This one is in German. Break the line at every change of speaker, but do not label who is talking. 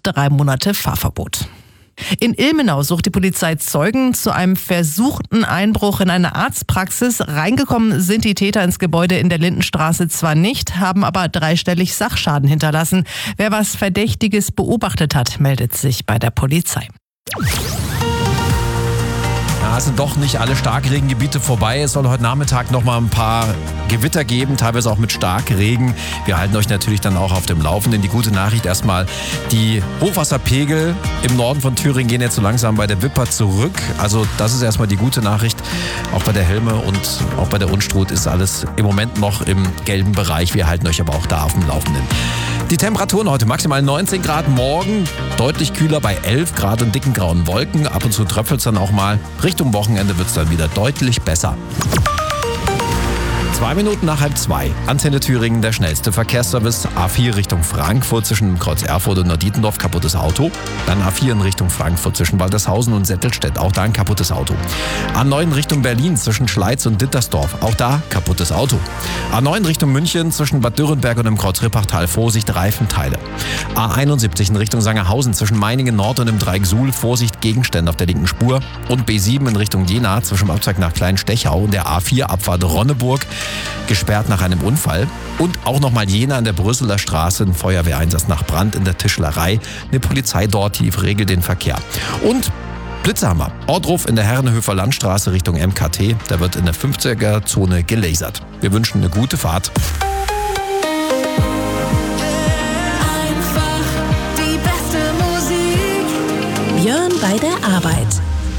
3 Monate Fahrverbot. In Ilmenau sucht die Polizei Zeugen zu einem versuchten Einbruch in eine Arztpraxis. Reingekommen sind die Täter ins Gebäude in der Lindenstraße zwar nicht, haben aber dreistellig Sachschaden hinterlassen. Wer was Verdächtiges beobachtet hat, meldet sich bei der Polizei.
Ja, es sind doch nicht alle Starkregengebiete vorbei. Es soll heute Nachmittag noch mal ein paar Gewitter geben, teilweise auch mit Starkregen. Wir halten euch natürlich dann auch auf dem Laufenden. Die gute Nachricht erstmal, die Hochwasserpegel im Norden von Thüringen gehen jetzt so langsam bei der Wipper zurück. Also das ist erstmal die gute Nachricht. Auch bei der Helme und auch bei der Unstrut ist alles im Moment noch im gelben Bereich. Wir halten euch aber auch da auf dem Laufenden. Die Temperaturen heute maximal 19 Grad, morgen deutlich kühler bei 11 Grad und dicken grauen Wolken. Ab und zu tröpfelt es dann auch mal. Richtung Wochenende wird es dann wieder deutlich besser. 2 Minuten nach 1:30. Antenne Thüringen, der schnellste Verkehrsservice. A4 Richtung Frankfurt zwischen Kreuz Erfurt und Neudietendorf, kaputtes Auto. Dann A4 in Richtung Frankfurt zwischen Waltershausen und Settelstedt, auch da ein kaputtes Auto. A9 Richtung Berlin zwischen Schleiz und Dittersdorf, auch da kaputtes Auto. A9 Richtung München zwischen Bad Dürrenberg und dem Kreuz Rippachtal, Vorsicht, Reifenteile. A71 in Richtung Sangerhausen zwischen Meiningen Nord und dem Dreieck Suhl, Vorsicht, Gegenstände auf der linken Spur. Und B7 in Richtung Jena zwischen Abzweig nach Kleinstechau und der A4 Abfahrt Ronneburg, gesperrt nach einem Unfall. Und auch nochmal Jena an der Brüsseler Straße, ein Feuerwehreinsatz nach Brand in der Tischlerei. Eine Polizei dort, die regelt den Verkehr. Und Blitze haben wir. Ortruf in der Herrenhöfer Landstraße Richtung MKT. Da wird in der 50er-Zone gelasert. Wir wünschen eine gute Fahrt.
Einfach die beste Musik. Björn bei der Arbeit.